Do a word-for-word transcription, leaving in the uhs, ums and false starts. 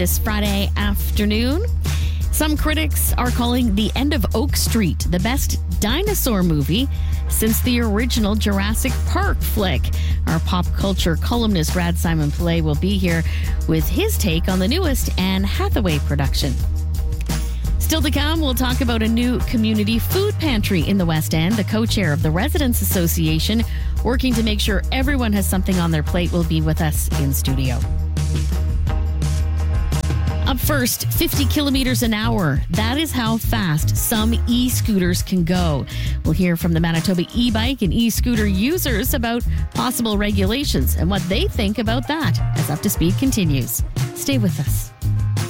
this Friday afternoon. Some critics are calling The End of Oak Street the best dinosaur movie since the original Jurassic Park flick. Our pop culture columnist Brad Simon Pillay will be here with his take on the newest Anne Hathaway production. Still to come, we'll talk about a new community food pantry in the West End. The co-chair of the Residents Association, working to make sure everyone has something on their plate, will be with us in studio. Up first, fifty kilometers an hour. That is how fast some e-scooters can go. We'll hear from the Manitoba e-bike and e-scooter users about possible regulations and what they think about that as Up to Speed continues. Stay with us.